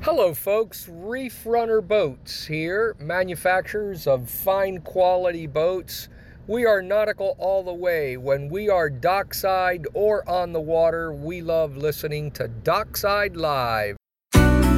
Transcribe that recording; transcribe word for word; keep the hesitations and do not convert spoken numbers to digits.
Hello folks, Reef Runner Boats here, manufacturers of fine quality boats. We are nautical all the way. When we are dockside or on the water, we love listening to Dockside Live.